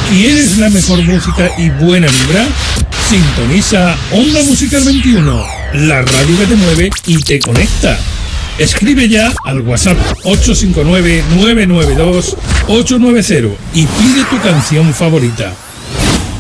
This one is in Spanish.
¿Quieres la mejor música y buena vibra? Sintoniza Onda Musical 21, la radio que te mueve y te conecta. Escribe ya al WhatsApp 859-992-890 y pide tu canción favorita.